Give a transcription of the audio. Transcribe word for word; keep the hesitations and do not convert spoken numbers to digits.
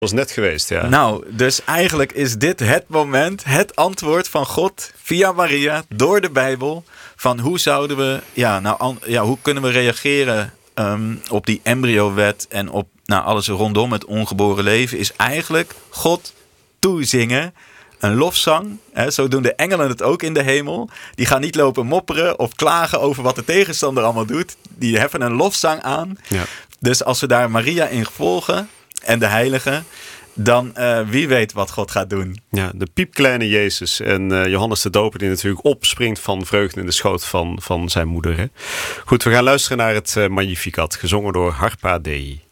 was net geweest, ja. Nou, dus eigenlijk is dit het moment, het antwoord van God via Maria, door de Bijbel, van hoe zouden we, ja, nou, ja, hoe kunnen we reageren um, op die embryowet en op nou, alles rondom het ongeboren leven, is eigenlijk God toezingen. Een lofzang, hè, zo doen de engelen het ook in de hemel. Die gaan niet lopen mopperen of klagen over wat de tegenstander allemaal doet. Die heffen een lofzang aan. Ja. Dus als we daar Maria in volgen en de heiligen, dan uh, wie weet wat God gaat doen. Ja, de piepkleine Jezus en uh, Johannes de Doper die natuurlijk opspringt van vreugde in de schoot van, van zijn moeder. Hè? Goed, we gaan luisteren naar het uh, Magnificat, gezongen door Harpa Dei.